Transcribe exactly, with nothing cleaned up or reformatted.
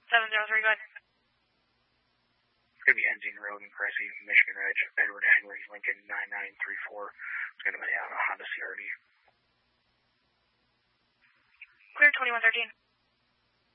seven zero three, go ahead. It's going to be Enzine Road in Cressy, Michigan Ridge, Edward Henry, Lincoln nine nine three four. It's going to be on a Honda C R V. Clear twenty-one thirteen.